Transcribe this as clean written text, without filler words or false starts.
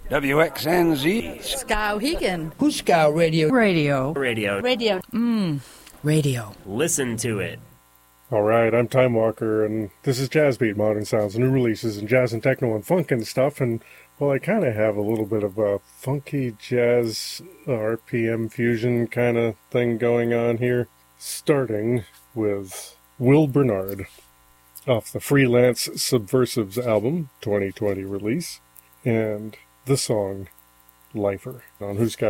WXNZ. Skowhegan. Huskow Radio. Radio. Radio. Radio. Listen to it. All right, I'm Time Walker, and this is Jazzbeat, Modern Sounds, new releases in jazz and techno and funk and stuff. And, well, I kind of have a little bit of a funky jazz RPM fusion kind of thing going on here, starting with Will Bernard off the Freelance Subversives album, 2020 release, and the song Lifer on Huskow